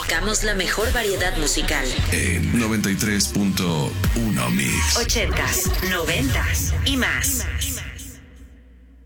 Buscamos la mejor variedad musical. En 93.1 Mix. 80s, 90s y más.